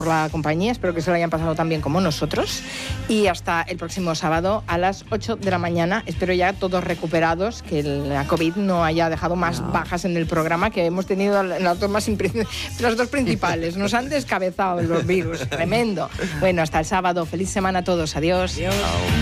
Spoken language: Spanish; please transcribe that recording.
la compañía, espero que se lo hayan pasado tan bien como nosotros, y hasta el próximo sábado a las 8 de la mañana, espero ya todos recuperados, que la COVID no haya dejado más bajas en el programa, que hemos tenido las dos principales, nos han descabezado los virus, tremendo. Bueno, hasta el sábado, feliz semana a todos, adiós.